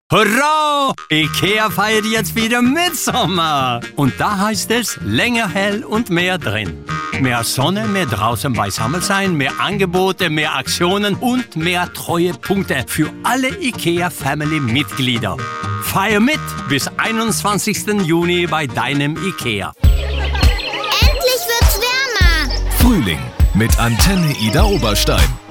Hurra! IKEA feiert jetzt wieder Mitsommer. Und da heißt es, länger hell und mehr drin. Mehr Sonne, mehr draußen beisammen sein, mehr Angebote, mehr Aktionen und mehr Treuepunkte für alle IKEA-Family-Mitglieder. Feier mit bis 21. Juni bei deinem IKEA. Endlich wird's wärmer. Frühling mit Antenne Ida Oberstein.